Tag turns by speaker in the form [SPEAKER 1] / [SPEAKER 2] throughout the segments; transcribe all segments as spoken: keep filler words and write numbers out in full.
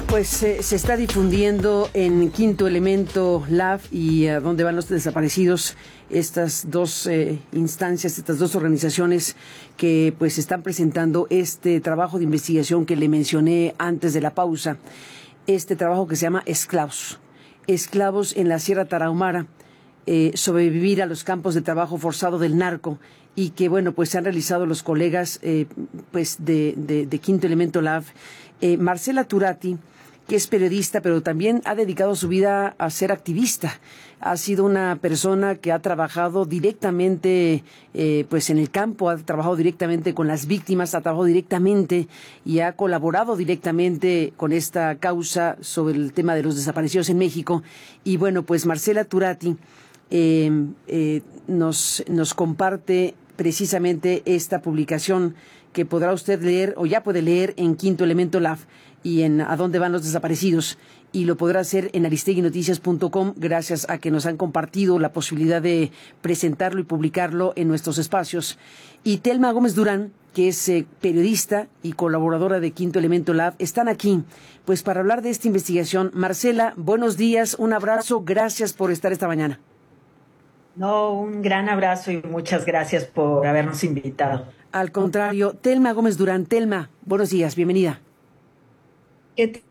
[SPEAKER 1] Pues eh, se está difundiendo en Quinto Elemento Lab y a dónde van los desaparecidos, estas dos eh, instancias, estas dos organizaciones que pues están presentando este trabajo de investigación que le mencioné antes de la pausa, este trabajo que se llama Esclavos, Esclavos en la Sierra Tarahumara, eh, sobrevivir a los campos de trabajo forzado del narco, y que bueno, pues se han realizado los colegas eh, pues de, de, de Quinto Elemento Lab. Eh, Marcela Turati, que es periodista, pero también ha dedicado su vida a ser activista. Ha sido una persona que ha trabajado directamente eh, pues en el campo, ha trabajado directamente con las víctimas, ha trabajado directamente y ha colaborado directamente con esta causa sobre el tema de los desaparecidos en México. Y bueno, pues Marcela Turati eh, eh, nos, nos comparte precisamente esta publicación que podrá usted leer o ya puede leer en Quinto Elemento Lab y en A dónde van los desaparecidos, y lo podrá hacer en aristegui noticias punto com, gracias a que nos han compartido la posibilidad de presentarlo y publicarlo en nuestros espacios. Y Telma Gómez Durán, que es eh, periodista y colaboradora de Quinto Elemento Lab, están aquí pues para hablar de esta investigación. Marcela, buenos días, un abrazo, gracias por estar esta mañana.
[SPEAKER 2] No, un gran abrazo y muchas gracias por habernos invitado.
[SPEAKER 1] Al contrario, Telma Gómez Durán. Telma, buenos días, bienvenida.
[SPEAKER 3] ¿Qué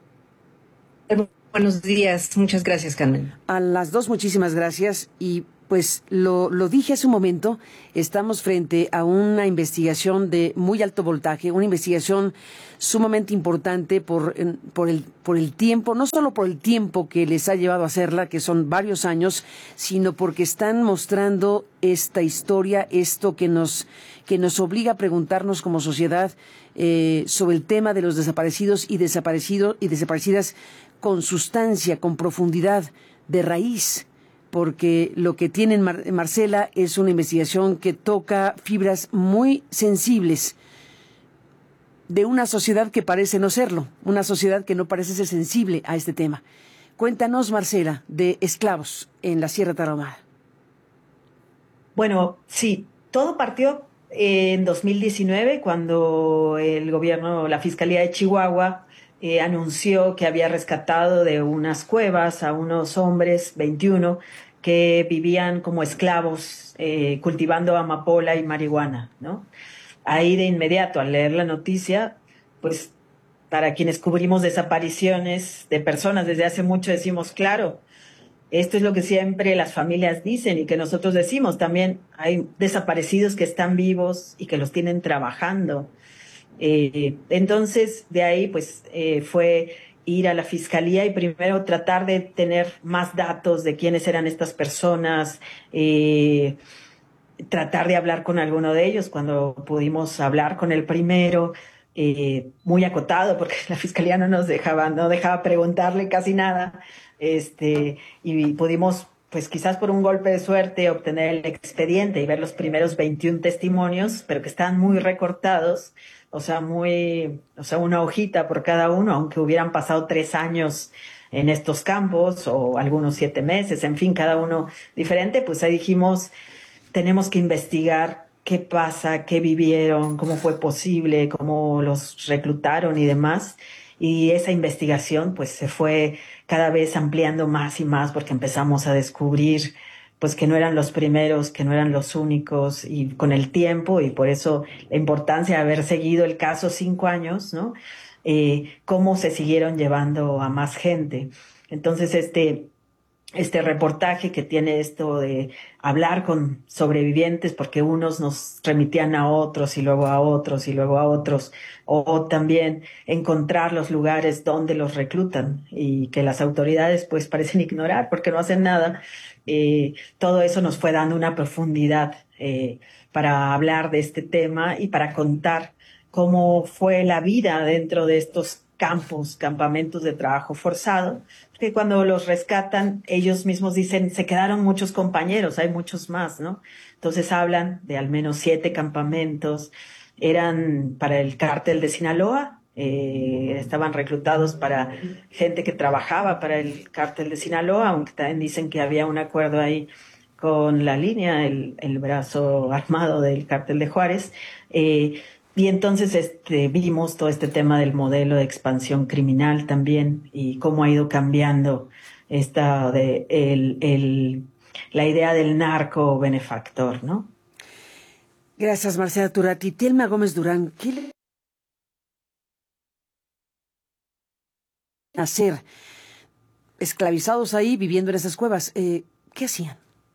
[SPEAKER 3] tal? Buenos días, muchas gracias, Carmen.
[SPEAKER 1] A las dos, muchísimas gracias. Y pues lo, lo dije hace un momento, estamos frente a una investigación de muy alto voltaje, una investigación sumamente importante por, por, el, por el tiempo, no solo por el tiempo que les ha llevado a hacerla, que son varios años, sino porque están mostrando esta historia, esto que nos, que nos obliga a preguntarnos como sociedad eh, sobre el tema de los desaparecidos y desaparecidos y desaparecidas con sustancia, con profundidad, de raíz. Porque lo que tiene Mar- Marcela es una investigación que toca fibras muy sensibles de una sociedad que parece no serlo, una sociedad que no parece ser sensible a este tema. Cuéntanos, Marcela, de Esclavos en la Sierra Tarahumara.
[SPEAKER 2] Bueno, sí, todo partió en dos mil diecinueve cuando el gobierno, la Fiscalía de Chihuahua, Eh, anunció que había rescatado de unas cuevas a unos hombres, veintiuno, que vivían como esclavos eh, cultivando amapola y marihuana, ¿no? Ahí de inmediato, al leer la noticia, pues para quienes cubrimos desapariciones de personas desde hace mucho, decimos, claro, esto es lo que siempre las familias dicen y que nosotros decimos también, hay desaparecidos que están vivos y que los tienen trabajando. Eh, entonces, de ahí, pues, eh, fue ir a la fiscalía y primero tratar de tener más datos de quiénes eran estas personas, eh, tratar de hablar con alguno de ellos. Cuando pudimos hablar con el primero, eh, muy acotado, porque la fiscalía no nos dejaba, no dejaba preguntarle casi nada, este, y pudimos, pues quizás por un golpe de suerte, obtener el expediente y ver los primeros veintiún testimonios, pero que están muy recortados. O sea, muy, o sea, una hojita por cada uno, aunque hubieran pasado tres años en estos campos o algunos siete meses, en fin, cada uno diferente, pues ahí dijimos, tenemos que investigar qué pasa, qué vivieron, cómo fue posible, cómo los reclutaron y demás. Y esa investigación pues se fue cada vez ampliando más y más porque empezamos a descubrir pues que no eran los primeros, que no eran los únicos, y con el tiempo, y por eso la importancia de haber seguido el caso cinco años, ¿no? Eh, cómo se siguieron llevando a más gente. Entonces, este, este reportaje que tiene esto de hablar con sobrevivientes, porque unos nos remitían a otros, y luego a otros, y luego a otros, o, o también encontrar los lugares donde los reclutan, y que las autoridades pues parecen ignorar porque no hacen nada. Eh, todo eso nos fue dando una profundidad eh, para hablar de este tema y para contar cómo fue la vida dentro de estos campos, campamentos de trabajo forzado, porque cuando los rescatan, ellos mismos dicen, se quedaron muchos compañeros, hay muchos más, ¿no? Entonces hablan de al menos siete campamentos, eran para el cártel de Sinaloa, Eh, estaban reclutados para gente que trabajaba para el cártel de Sinaloa, aunque también dicen que había un acuerdo ahí con la línea, el, el brazo armado del cártel de Juárez, eh, Y entonces este, vimos todo este tema del modelo de expansión criminal también y cómo ha ido cambiando esta de el, el, la idea del narco benefactor, ¿no?
[SPEAKER 1] Gracias, Marcela Turati. Telma Gómez Durán, ¿qué le hacer? Esclavizados ahí, viviendo en esas cuevas, eh, ¿qué hacían?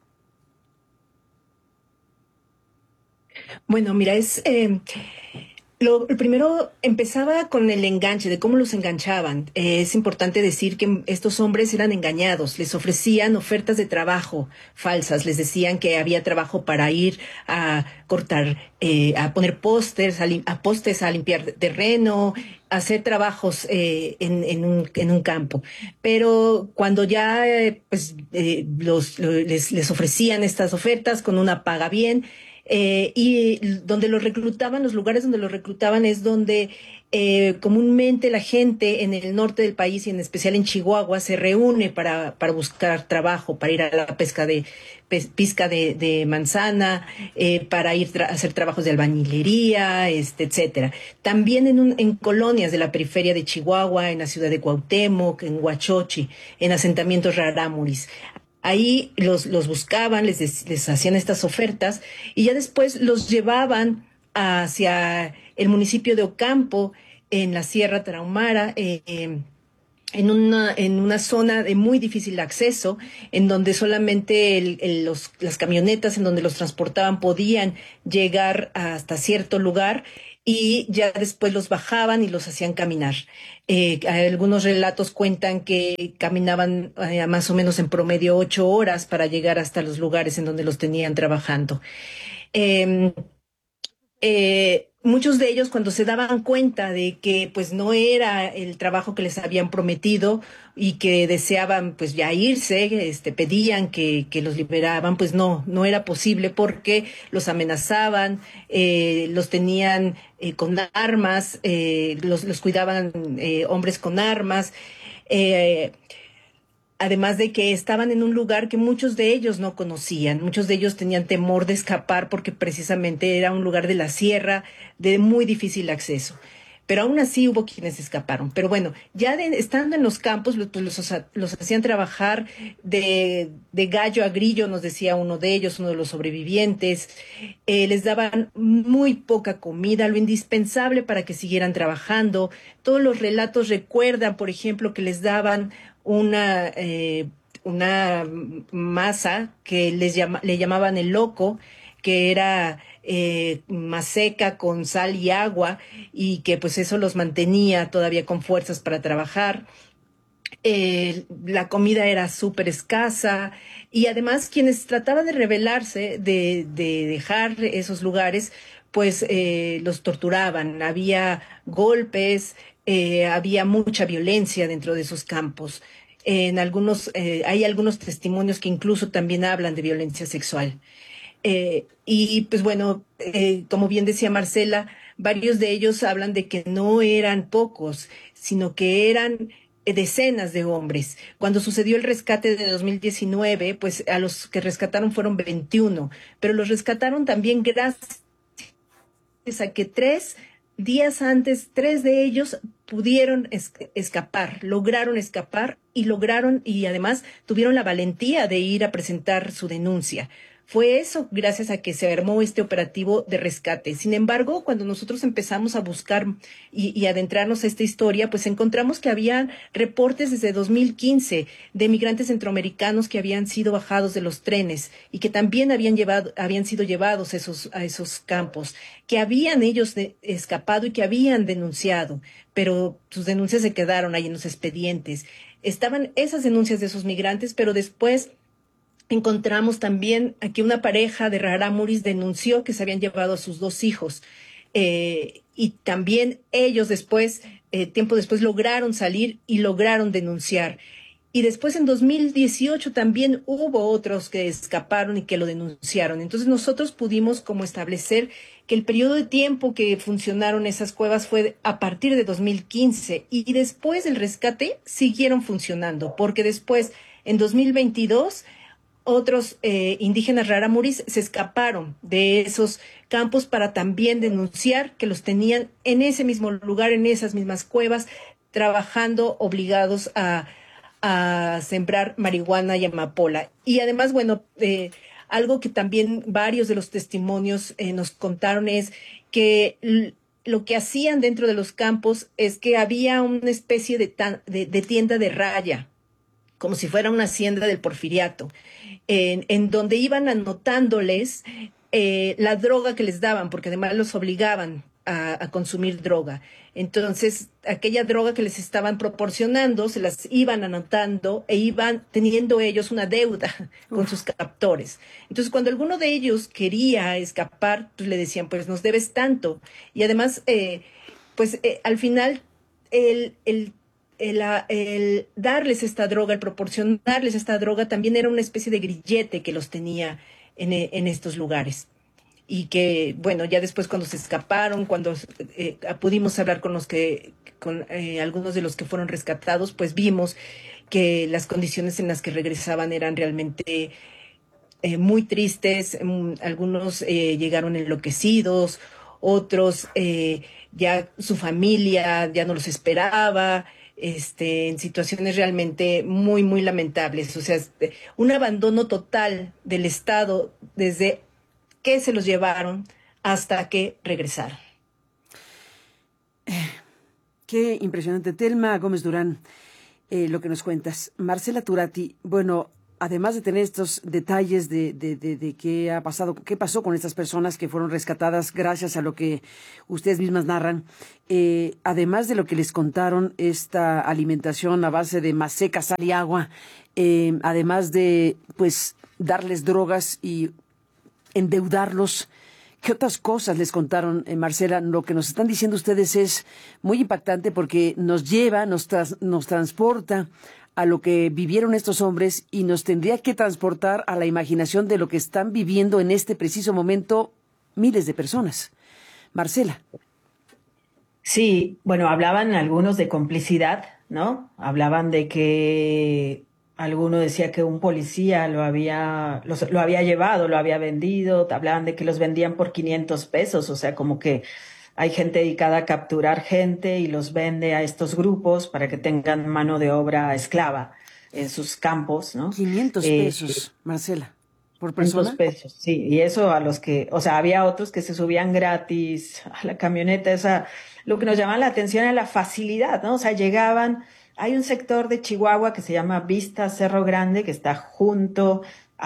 [SPEAKER 3] Bueno, mira, es eh, lo, el primero empezaba con el enganche, de cómo los enganchaban. Eh, es importante decir que estos hombres eran engañados, les ofrecían ofertas de trabajo falsas, les decían que había trabajo para ir a cortar, eh, a poner pósters, a, lim- a postes, a limpiar terreno, a hacer trabajos eh, en, en un, en un campo. Pero cuando ya eh, pues, eh, los, lo- les, les ofrecían estas ofertas con una paga bien, eh, y donde los reclutaban, los lugares donde los reclutaban es donde eh, comúnmente la gente en el norte del país y en especial en Chihuahua se reúne para, para buscar trabajo, para ir a la pesca de pes- pizca de, de manzana, eh, para ir tra- a hacer trabajos de albañilería, este, etcétera. También en, un, en colonias de la periferia de Chihuahua, en la ciudad de Cuauhtémoc, en Huachochi, en asentamientos rarámuris. Ahí los, los buscaban, les, des- les hacían estas ofertas y ya después los llevaban hacia el municipio de Ocampo, en la Sierra Tarahumara, eh, eh, en una, en una zona de muy difícil acceso, en donde solamente el- el- los, las camionetas en donde los transportaban podían llegar hasta cierto lugar y ya después los bajaban y los hacían caminar. Eh, algunos relatos cuentan que caminaban eh, más o menos en promedio ocho horas para llegar hasta los lugares en donde los tenían trabajando. Eh, eh, Muchos de ellos cuando se daban cuenta de que pues no era el trabajo que les habían prometido y que deseaban pues ya irse, este, pedían que, que los liberaban, pues no, no era posible porque los amenazaban, eh, los tenían eh, con armas, eh, los, los cuidaban eh, hombres con armas. eh, Además de que estaban en un lugar que muchos de ellos no conocían, muchos de ellos tenían temor de escapar porque precisamente era un lugar de la sierra de muy difícil acceso. Pero aún así hubo quienes escaparon. Pero bueno, ya de- estando en los campos, pues los, los hacían trabajar de, de gallo a grillo, nos decía uno de ellos, uno de los sobrevivientes. Eh, les daban muy poca comida, lo indispensable para que siguieran trabajando. Todos los relatos recuerdan, por ejemplo, que les daban una, eh, una masa que les llama, le llamaban el loco, que era eh, más seca con sal y agua y que pues eso los mantenía todavía con fuerzas para trabajar. Eh, la comida era súper escasa y además quienes trataban de rebelarse, de, de dejar esos lugares, pues eh, los torturaban. Había golpes, eh, había mucha violencia dentro de esos campos. En algunos, eh, hay algunos testimonios que incluso también hablan de violencia sexual. Eh, y pues bueno, eh, como bien decía Marcela, varios de ellos hablan de que no eran pocos, sino que eran eh, decenas de hombres. Cuando sucedió el rescate de dos mil diecinueve, pues a los que rescataron fueron veintiuno, pero los rescataron también gracias a que tres días antes, tres de ellos pudieron es escapar, lograron escapar y lograron, y además tuvieron la valentía de ir a presentar su denuncia. Fue eso gracias a que se armó este operativo de rescate. Sin embargo, cuando nosotros empezamos a buscar y, y adentrarnos a esta historia, pues encontramos que había reportes desde dos mil quince de migrantes centroamericanos que habían sido bajados de los trenes y que también habían llevado, habían sido llevados a esos, a esos campos, que habían ellos de, escapado y que habían denunciado, pero sus denuncias se quedaron ahí en los expedientes. Estaban esas denuncias de esos migrantes, pero después encontramos también que una pareja de rarámuris denunció que se habían llevado a sus dos hijos. Eh, y también ellos después, eh, tiempo después, lograron salir y lograron denunciar. Y después en dos mil dieciocho también hubo otros que escaparon y que lo denunciaron. Entonces nosotros pudimos como establecer que el periodo de tiempo que funcionaron esas cuevas fue a partir de dos mil quince y después del rescate siguieron funcionando, porque después en dos mil veintidós otros eh, indígenas rarámuris se escaparon de esos campos para también denunciar que los tenían en ese mismo lugar, en esas mismas cuevas, trabajando obligados a, a sembrar marihuana y amapola. Y además, bueno, eh, algo que también varios de los testimonios eh, nos contaron es que l- lo que hacían dentro de los campos es que había una especie de, tan- de, de tienda de raya, como si fuera una hacienda del Porfiriato, en, en donde iban anotándoles eh, la droga que les daban, porque además los obligaban a, a consumir droga. Entonces, aquella droga que les estaban proporcionando, se las iban anotando e iban teniendo ellos una deuda con
[SPEAKER 1] Uf.
[SPEAKER 3] sus captores. Entonces, cuando alguno de ellos quería escapar, pues le decían, pues nos debes tanto. Y además, eh, pues eh, al final, el, el el, a- el darles esta droga, el proporcionarles esta droga, también era una especie de grillete que los tenía en, e- en estos lugares. Y que, bueno, ya después cuando se escaparon, cuando eh, pudimos hablar con los que, con eh, algunos de los que fueron rescatados, pues vimos que las condiciones en las que regresaban eran realmente eh, muy tristes. Mm, algunos eh, llegaron enloquecidos, otros eh, ya su familia ya no los esperaba, este, en situaciones realmente muy, muy lamentables. O sea, este, un abandono total del Estado desde que se los llevaron hasta que regresaron.
[SPEAKER 1] Qué impresionante. Telma Gómez Durán, eh, lo que nos cuentas. Marcela Turati, bueno, además de tener estos detalles de, de, de, de qué ha pasado, qué pasó con estas personas que fueron rescatadas gracias a lo que ustedes mismas narran, eh, además de lo que les contaron, esta alimentación a base de maseca, sal y agua, eh, además de, pues, darles drogas y endeudarlos. ¿Qué otras cosas les contaron, eh, Marcela? Lo que nos están diciendo ustedes es muy impactante porque nos lleva, nos, tras- nos transporta a lo que vivieron estos hombres y nos tendría que transportar a la imaginación de lo que están viviendo en este preciso momento miles de personas. Marcela.
[SPEAKER 2] Sí, bueno, hablaban algunos de complicidad, ¿no? Hablaban de que alguno decía que un policía lo había, los- lo había llevado, lo había vendido, hablaban de que los vendían por quinientos pesos, o sea, como que hay gente dedicada a capturar gente y los vende a estos grupos para que tengan mano de obra esclava en sus campos, ¿no?
[SPEAKER 1] quinientos
[SPEAKER 2] Eh,
[SPEAKER 1] pesos, Marcela, por
[SPEAKER 2] quinientos
[SPEAKER 1] persona.
[SPEAKER 2] pesos, sí, y eso a los que, o sea, había otros que se subían gratis a la camioneta, esa, lo que nos llamaba la atención era la facilidad, ¿no? O sea, llegaban, hay un sector de Chihuahua que se llama Vista Cerro Grande, que está junto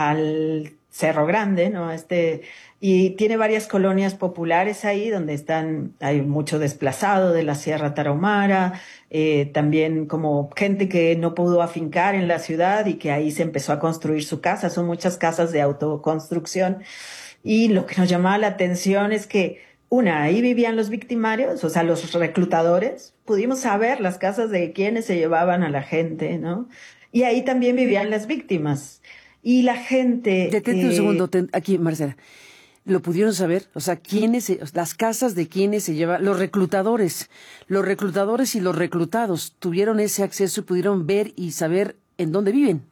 [SPEAKER 2] al Cerro Grande, ¿no? Este, y tiene varias colonias populares ahí donde están, hay mucho desplazado de la Sierra Tarahumara, eh, también como gente que no pudo afincar en la ciudad y que ahí se empezó a construir su casa. Son muchas casas de autoconstrucción. Y lo que nos llamaba la atención es que, una, ahí vivían los victimarios, o sea, los reclutadores. Pudimos saber las casas de quienes se llevaban a la gente, ¿no? Y ahí también vivían las víctimas. Y la gente,
[SPEAKER 1] Detente un
[SPEAKER 2] eh,
[SPEAKER 1] segundo, ten- aquí, Marcela. ¿Lo pudieron saber? O sea, quiénes, se- las casas de quienes se llevan, los reclutadores, los reclutadores y los reclutados tuvieron ese acceso y pudieron ver y saber en dónde viven.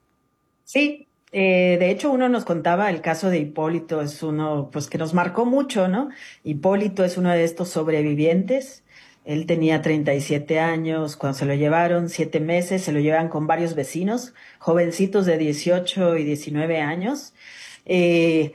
[SPEAKER 2] sí, eh, de hecho uno nos contaba el caso de Hipólito, es uno pues que nos marcó mucho, ¿no? Hipólito es uno de estos sobrevivientes. Él tenía treinta y siete años cuando se lo llevaron, siete meses, se lo llevan con varios vecinos, jovencitos de dieciocho y diecinueve años. Eh,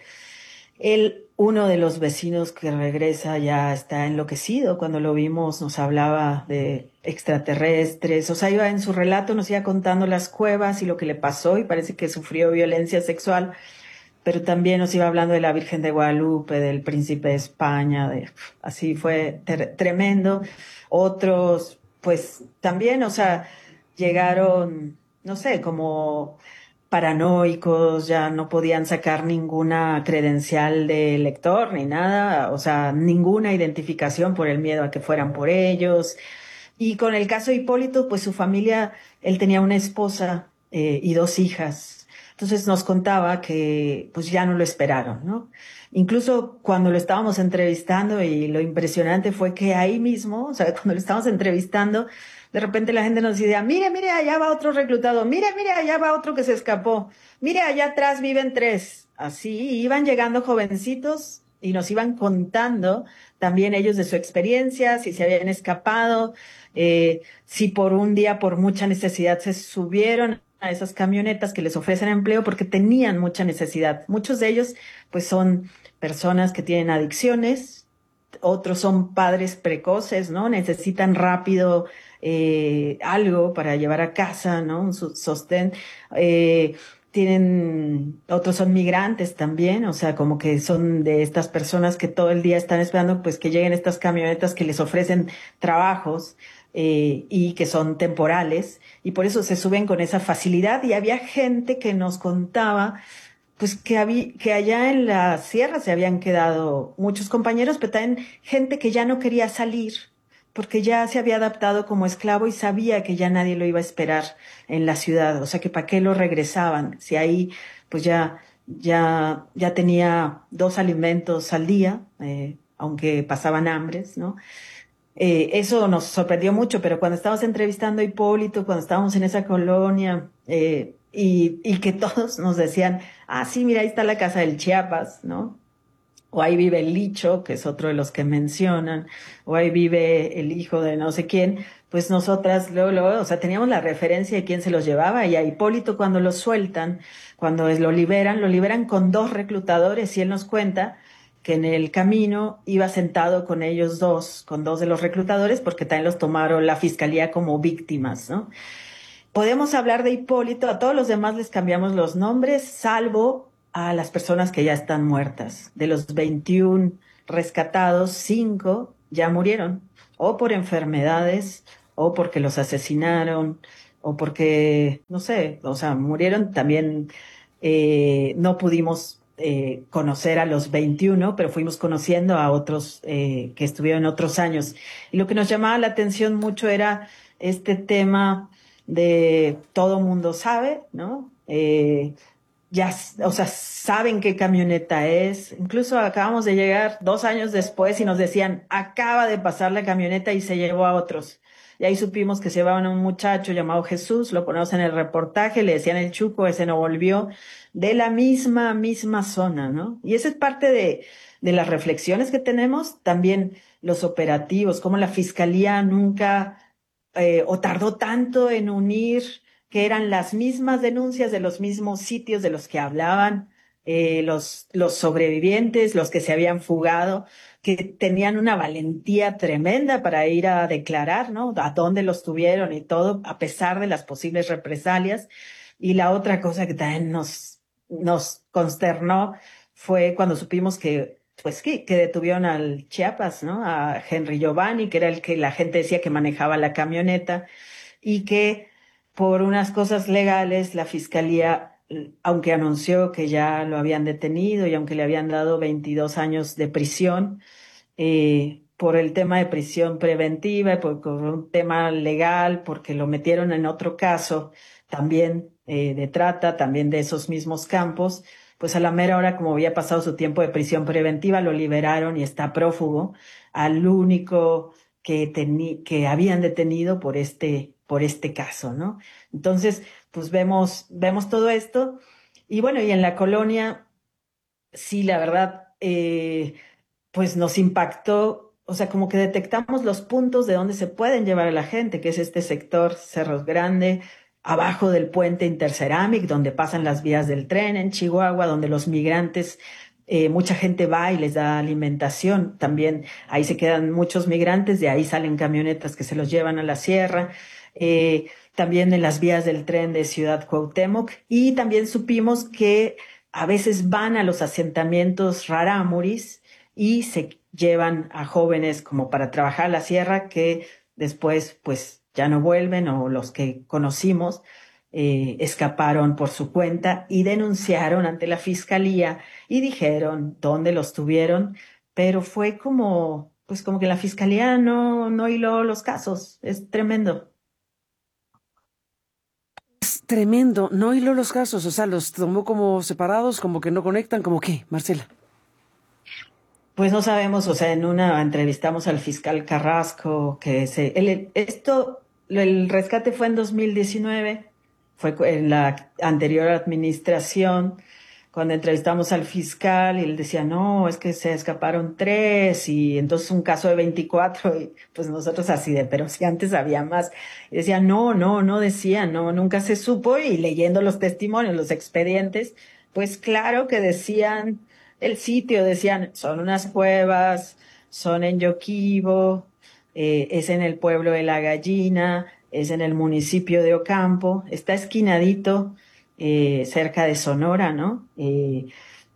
[SPEAKER 2] Él, uno de los vecinos que regresa ya está enloquecido. Cuando lo vimos nos hablaba de extraterrestres. O sea, iba en su relato, nos iba contando las cuevas y lo que le pasó y parece que sufrió violencia sexual, pero también nos iba hablando de la Virgen de Guadalupe, del Príncipe de España, de, así fue ter- tremendo. Otros, pues también, o sea, llegaron, no sé, como paranoicos, ya no podían sacar ninguna credencial de lector ni nada, o sea, ninguna identificación por el miedo a que fueran por ellos. Y con el caso de Hipólito, pues su familia, él tenía una esposa eh, y dos hijas. Entonces nos contaba que pues ya no lo esperaron, ¿no? Incluso cuando lo estábamos entrevistando, y lo impresionante fue que ahí mismo, o sea, cuando lo estábamos entrevistando, de repente la gente nos decía, mire, mire, allá va otro reclutado, mire, mire, allá va otro que se escapó, mire, allá atrás viven tres. Así iban llegando jovencitos y nos iban contando también ellos de su experiencia, si se habían escapado, eh, si por un día, por mucha necesidad, se subieron a esas camionetas que les ofrecen empleo porque tenían mucha necesidad. Muchos de ellos, pues, son personas que tienen adicciones, otros son padres precoces, ¿no? Necesitan rápido eh, algo para llevar a casa, ¿no? Un sostén. Eh, tienen, otros son migrantes también, o sea, como que son de estas personas que todo el día están esperando, pues, que lleguen estas camionetas que les ofrecen trabajos eh, y que son temporales, y por eso se suben con esa facilidad. Y había gente que nos contaba pues que había, que allá en la sierra se habían quedado muchos compañeros, pero también gente que ya no quería salir, porque ya se había adaptado como esclavo y sabía que ya nadie lo iba a esperar en la ciudad. O sea, que para qué lo regresaban, si ahí pues ya, ya, ya tenía dos alimentos al día, eh, aunque pasaban hambres, ¿no? Eh, eso nos sorprendió mucho, pero cuando estábamos entrevistando a Hipólito, cuando estábamos en esa colonia, eh, y, y que todos nos decían, ah, sí, mira, ahí está la casa del Chiapas, ¿no? O ahí vive el Licho, que es otro de los que mencionan, o ahí vive el hijo de no sé quién, pues nosotras luego, luego, o sea, teníamos la referencia de quién se los llevaba, y a Hipólito cuando lo sueltan, cuando es- lo liberan, lo liberan con dos reclutadores, y él nos cuenta que en el camino iba sentado con ellos dos, con dos de los reclutadores, porque también los tomaron la fiscalía como víctimas, ¿no? Podemos hablar de Hipólito, a todos los demás les cambiamos los nombres, salvo a las personas que ya están muertas. De los veintiún rescatados, cinco ya murieron, o por enfermedades, o porque los asesinaron, o porque, no sé, o sea, murieron también. Eh, no pudimos eh, conocer a los veintiuno, pero fuimos conociendo a otros eh, que estuvieron otros años. Y lo que nos llamaba la atención mucho era este tema de todo mundo sabe, ¿no? Eh, ya, o sea, saben qué camioneta es. Incluso acabamos de llegar dos años después y nos decían, acaba de pasar la camioneta y se llevó a otros. Y ahí supimos que se llevaban a un muchacho llamado Jesús, lo ponemos en el reportaje, le decían el Chuco, ese no volvió, de la misma, misma zona, ¿no? Y esa es parte de, de las reflexiones que tenemos, también los operativos, cómo la fiscalía nunca eh, o tardó tanto en unir, que eran las mismas denuncias de los mismos sitios de los que hablaban eh, los, los sobrevivientes, los que se habían fugado, que tenían una valentía tremenda para ir a declarar, ¿no? A dónde los tuvieron y todo, a pesar de las posibles represalias. Y la otra cosa que también nos, nos consternó fue cuando supimos que pues que, que detuvieron al Chiapas, ¿no? A Henry Giovanni, que era el que la gente decía que manejaba la camioneta, y que por unas cosas legales la fiscalía, aunque anunció que ya lo habían detenido y aunque le habían dado veintidós años de prisión, eh, por el tema de prisión preventiva y por, por un tema legal, porque lo metieron en otro caso también eh, de trata, también de esos mismos campos, pues a la mera hora, como había pasado su tiempo de prisión preventiva, lo liberaron y está prófugo al único que, teni que habían detenido por este, por este caso, ¿no? Entonces, pues vemos, vemos todo esto. Y bueno, y en la colonia, sí, la verdad, eh, pues nos impactó, o sea, como que detectamos los puntos de donde se pueden llevar a la gente, que es este sector Cerros Grande, abajo del puente Interceramic, donde pasan las vías del tren, en Chihuahua, donde los migrantes, eh, mucha gente va y les da alimentación. También ahí se quedan muchos migrantes, de ahí salen camionetas que se los llevan a la sierra. Eh, también en las vías del tren de Ciudad Cuauhtémoc. Y también supimos que a veces van a los asentamientos rarámuris y se llevan a jóvenes como para trabajar la sierra, que después pues ya no vuelven, o los que conocimos eh, escaparon por su cuenta y denunciaron ante la fiscalía y dijeron dónde los tuvieron, pero fue como, pues como que la fiscalía no, no hiló los casos. Es tremendo.
[SPEAKER 1] tremendo. No hiló los casos, o sea, los tomó como separados, como que no conectan, como qué, Marcela.
[SPEAKER 2] Pues no sabemos, o sea, en una entrevistamos al fiscal Carrasco, que se, el, esto, el rescate fue en dos mil diecinueve, fue en la anterior administración, cuando entrevistamos al fiscal y él decía, no, es que se escaparon tres y entonces un caso de veinticuatro y pues nosotros así de, pero si antes había más. Y decía, no, no, no decía, no, nunca se supo y leyendo los testimonios, los expedientes, pues claro que decían el sitio, decían, son unas cuevas, son en Yoquibo, eh, es en el pueblo de La Gallina, es en el municipio de Ocampo, está esquinadito eh, cerca de Sonora, ¿no? Eh,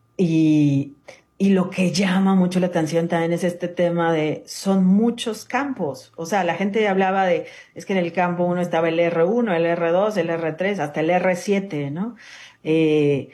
[SPEAKER 2] y, y lo que llama mucho la atención también es este tema de, son muchos campos, o sea, la gente hablaba de, es que en el campo uno estaba el erre uno, el erre dos, el erre tres, hasta el erre siete, ¿no? Eh,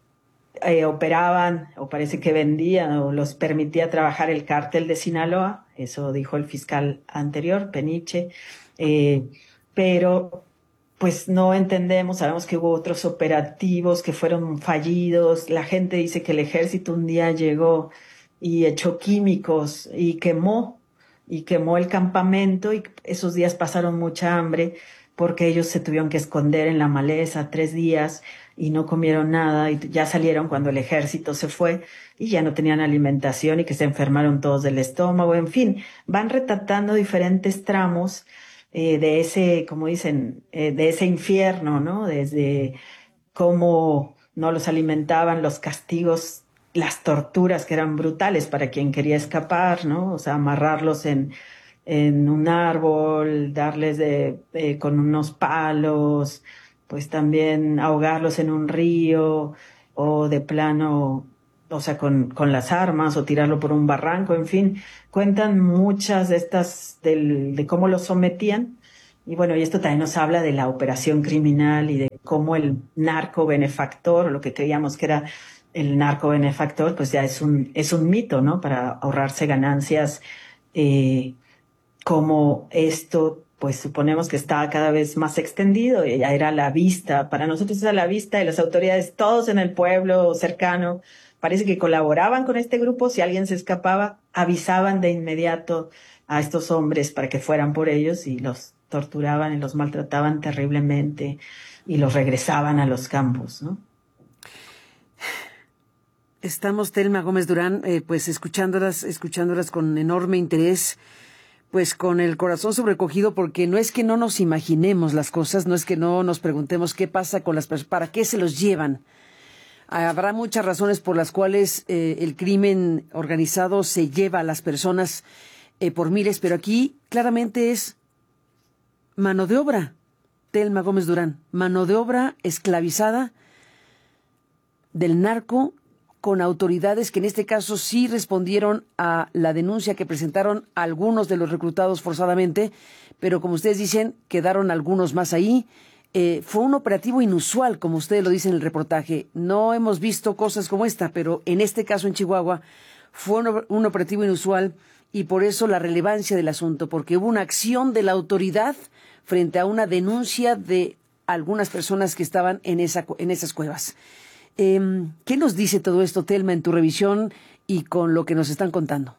[SPEAKER 2] eh, operaban, o parece que vendían, o los permitía trabajar el cártel de Sinaloa, eso dijo el fiscal anterior, Peniche, eh, pero pues no entendemos, sabemos que hubo otros operativos que fueron fallidos, la gente dice que el ejército un día llegó y echó químicos y quemó, y quemó el campamento y esos días pasaron mucha hambre porque ellos se tuvieron que esconder en la maleza tres días y no comieron nada y ya salieron cuando el ejército se fue y ya no tenían alimentación y que se enfermaron todos del estómago, en fin, van retratando diferentes tramos eh, de ese, como dicen, eh, de ese infierno, ¿no? Desde cómo no los alimentaban, los castigos, las torturas que eran brutales para quien quería escapar, ¿no? O sea, amarrarlos en, en un árbol, darles de, eh, con unos palos, pues también ahogarlos en un río o de plano, o sea, con, con las armas o tirarlo por un barranco, en fin, cuentan muchas de estas, del, de cómo los sometían. Y bueno, y esto también nos habla de la operación criminal y de cómo el narco benefactor, lo que creíamos que era el narco benefactor, pues ya es un, es un mito, ¿no? Para ahorrarse ganancias, eh, como esto, pues suponemos que está cada vez más extendido, y ya era a la vista, para nosotros era a la vista de las autoridades, todos en el pueblo cercano, parece que colaboraban con este grupo, si alguien se escapaba, avisaban de inmediato a estos hombres para que fueran por ellos y los torturaban y los maltrataban terriblemente y los regresaban a los campos, ¿no?
[SPEAKER 1] Estamos, Thelma Gómez Durán, eh, pues escuchándolas, escuchándolas con enorme interés, pues con el corazón sobrecogido, porque no es que no nos imaginemos las cosas, no es que no nos preguntemos qué pasa con las personas, para qué se los llevan. Habrá muchas razones por las cuales eh, el crimen organizado se lleva a las personas eh, por miles, pero aquí claramente es mano de obra, Thelma Gómez Durán, mano de obra esclavizada del narco, con autoridades que en este caso sí respondieron a la denuncia que presentaron algunos de los reclutados forzadamente, pero como ustedes dicen, quedaron algunos más ahí. Eh, fue un operativo inusual, como ustedes lo dicen en el reportaje. No hemos visto cosas como esta, pero en este caso en Chihuahua fue un, un operativo inusual y por eso la relevancia del asunto, porque hubo una acción de la autoridad frente a una denuncia de algunas personas que estaban en, esa, en esas cuevas. Eh, ¿Qué nos dice todo esto, Thelma, en tu revisión y con lo que nos están contando?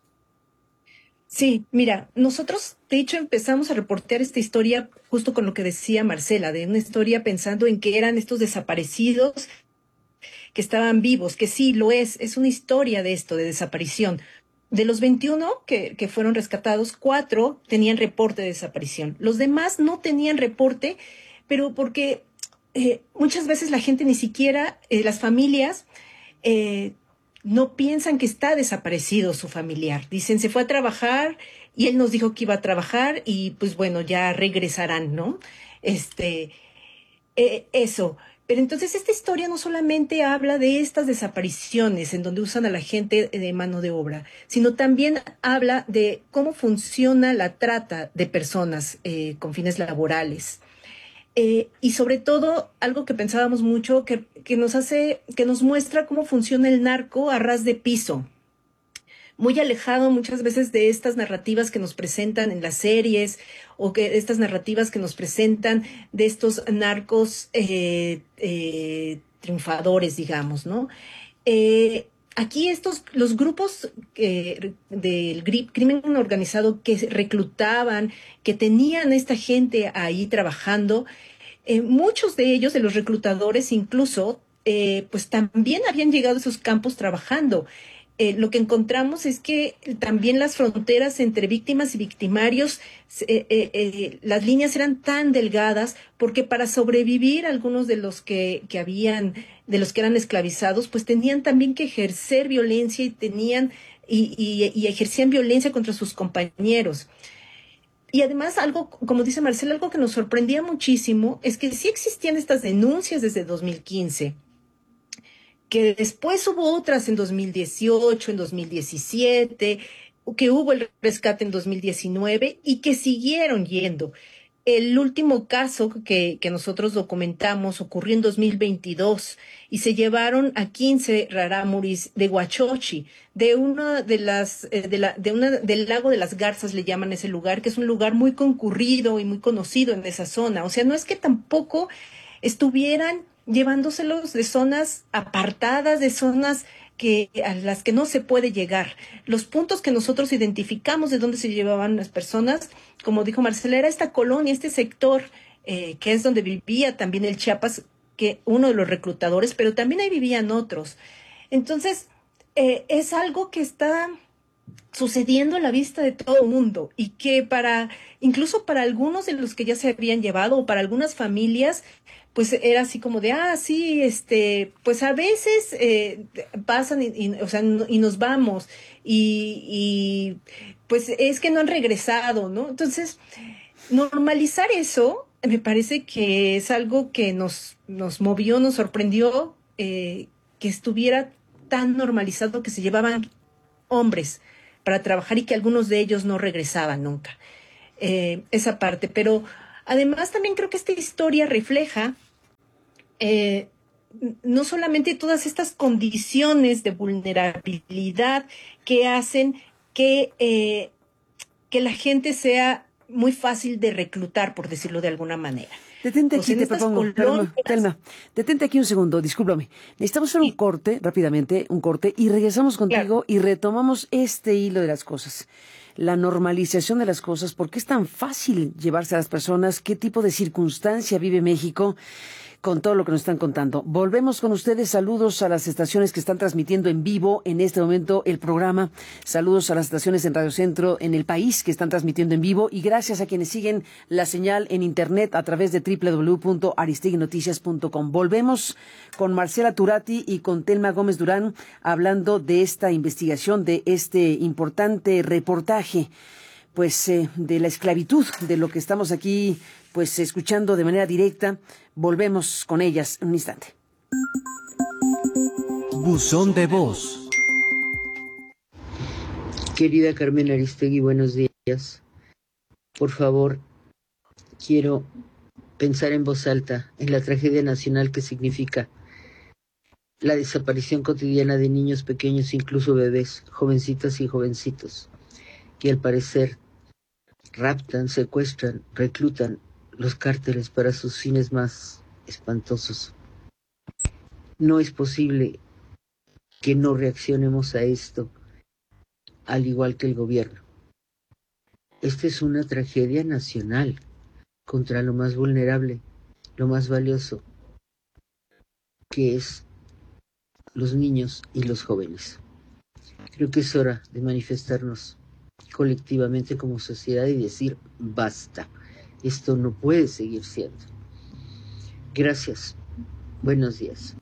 [SPEAKER 3] Sí, mira, nosotros de hecho empezamos a reportear esta historia justo con lo que decía Marcela, de una historia pensando en que eran estos desaparecidos que estaban vivos, que sí lo es, es una historia de esto, de desaparición. De los veintiuno que, que fueron rescatados, cuatro tenían reporte de desaparición. Los demás no tenían reporte, pero porque eh, muchas veces la gente ni siquiera, eh, las familias, eh, no piensan que está desaparecido su familiar. Dicen, se fue a trabajar y él nos dijo que iba a trabajar y pues bueno, ya regresarán, ¿no? Este, eh, eso. Pero entonces esta historia no solamente habla de estas desapariciones en donde usan a la gente de mano de obra, sino también habla de cómo funciona la trata de personas eh, con fines laborales. Eh, y sobre todo, algo que pensábamos mucho, que, que nos hace, que nos muestra cómo funciona el narco a ras de piso. muy alejado muchas veces de estas narrativas que nos presentan en las series o que estas narrativas que nos presentan de estos narcos eh, eh, triunfadores, digamos, ¿no? Eh, Aquí estos, los grupos eh, del crimen organizado que reclutaban, que tenían a esta gente ahí trabajando, eh, muchos de ellos, de los reclutadores incluso, eh, pues también habían llegado a esos campos trabajando. Eh, lo que encontramos es que también las fronteras entre víctimas y victimarios, eh, eh, eh, las líneas eran tan delgadas porque para sobrevivir algunos de los que, que habían, de los que eran esclavizados, pues tenían también que ejercer violencia y tenían y, y, y ejercían violencia contra sus compañeros. Y además algo, como dice Marcela, algo que nos sorprendía muchísimo es que sí existían estas denuncias desde dos mil quince, que después hubo otras en dos mil dieciocho, en dos mil diecisiete, que hubo el rescate en dos mil diecinueve y que siguieron yendo. El último caso que, que nosotros documentamos ocurrió en dos mil veintidós y se llevaron a quince rarámuris de Huachochi, de una de las, de la, de una, del lago de las Garzas le llaman ese lugar, que es un lugar muy concurrido y muy conocido en esa zona. O sea, no es que tampoco estuvieran llevándoselos de zonas apartadas, de zonas que, a las que no se puede llegar. Los puntos que nosotros identificamos de dónde se llevaban las personas, como dijo Marcela, era esta colonia, este sector, eh, que es donde vivía también el Chiapas, que uno de los reclutadores, pero también ahí vivían otros. Entonces, eh, es algo que está sucediendo a la vista de todo el mundo y que para, incluso para algunos de los que ya se habían llevado o para algunas familias, pues era así como de, ah, sí, este, pues a veces eh, pasan y, y, o sea, y nos vamos y, y pues es que no han regresado, ¿no? Entonces, normalizar eso me parece que es algo que nos, nos movió, nos sorprendió, eh, que estuviera tan normalizado que se llevaban hombres para trabajar y que algunos de ellos no regresaban nunca. Eh, esa parte, pero además también creo que esta historia refleja eh, no solamente todas estas condiciones de vulnerabilidad que hacen que, eh, que la gente sea muy fácil de reclutar, por decirlo de alguna manera.
[SPEAKER 1] Detente aquí, te propongo, colonias... Telma, detente aquí un segundo, discúlpame. Necesitamos hacer sí. un corte, rápidamente, un corte, y regresamos contigo claro. y retomamos este hilo de las cosas. La normalización de las cosas, ¿por qué es tan fácil llevarse a las personas? ¿Qué tipo de circunstancia vive México? Con todo lo que nos están contando. Volvemos con ustedes. Saludos a las estaciones que están transmitiendo en vivo en este momento el programa. Saludos a las estaciones en Radio Centro en el país que están transmitiendo en vivo. Y gracias a quienes siguen la señal en internet a través de doble u doble u doble u punto aristiguinoticias punto com. Volvemos con Marcela Turati y con Telma Gómez Durán hablando de esta investigación, de este importante reportaje, pues, eh, de la esclavitud, de lo que estamos aquí pues escuchando de manera directa. Volvemos con ellas en un instante.
[SPEAKER 4] Buzón de voz.
[SPEAKER 5] Querida Carmen Aristegui, buenos días. Por favor, quiero pensar en voz alta en la tragedia nacional que significa la desaparición cotidiana de niños pequeños, incluso bebés, jovencitas y jovencitos, que al parecer raptan, secuestran, reclutan los cárteles para sus fines más espantosos. No es posible que no reaccionemos a esto, al igual que el gobierno. Esta es una tragedia nacional contra lo más vulnerable, lo más valioso, que es los niños y los jóvenes. Creo que es hora de manifestarnos colectivamente como sociedad y decir basta. Esto no puede seguir siendo. Gracias. Buenos días.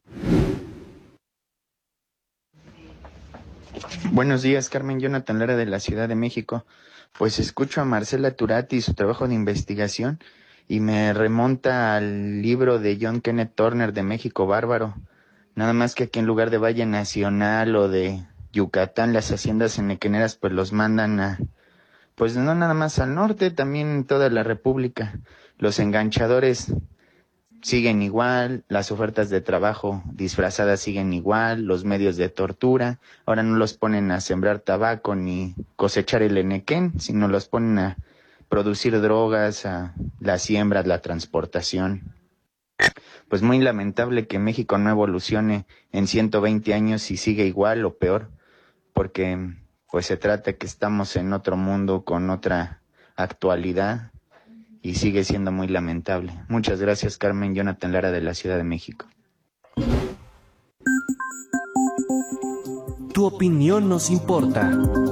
[SPEAKER 6] Buenos días, Carmen. Jonathan Lara de la Ciudad de México. Pues escucho a Marcela Turati y su trabajo de investigación y me remonta al libro de John Kenneth Turner de México Bárbaro. Nada más que aquí en lugar de Valle Nacional o de Yucatán, las haciendas enequeneras pues los mandan a... Pues no nada más al norte, también en toda la República. Los enganchadores siguen igual, las ofertas de trabajo disfrazadas siguen igual, los medios de tortura, ahora no los ponen a sembrar tabaco ni cosechar el enequén, sino los ponen a producir drogas, a la siembra, la transportación. Pues muy lamentable que México no evolucione en ciento veinte años y siga igual o peor, porque pues se trata que estamos en otro mundo con otra actualidad y sigue siendo muy lamentable. Muchas gracias, Carmen. Jonathan Lara, de la Ciudad de México.
[SPEAKER 4] Tu opinión nos importa.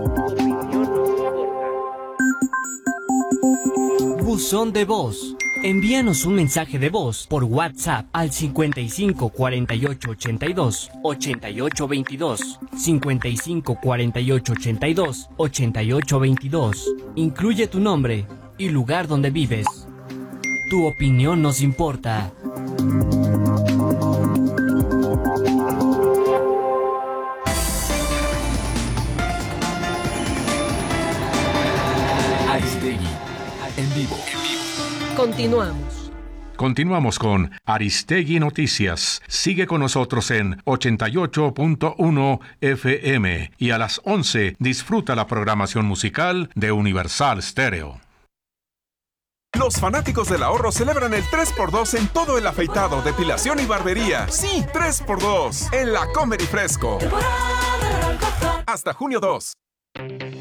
[SPEAKER 4] Buzón de voz. Envíanos un mensaje de voz por WhatsApp al cincuenta y cinco cuarenta y ocho ochenta y dos ochenta y ocho veintidós, cincuenta y cinco cuarenta y ocho ochenta y dos ochenta y ocho veintidós. Incluye tu nombre y lugar donde vives. Tu opinión nos importa.
[SPEAKER 7] Aristegui, en vivo.
[SPEAKER 3] Continuamos.
[SPEAKER 8] Continuamos con Aristegui Noticias. Sigue con nosotros en ochenta y ocho punto uno F M y a las once disfruta la programación musical de Universal Stereo.
[SPEAKER 9] Los fanáticos del ahorro celebran el tres por dos en todo el afeitado, depilación y barbería. Sí, tres por dos en la Comer y Fresco. Hasta junio dos.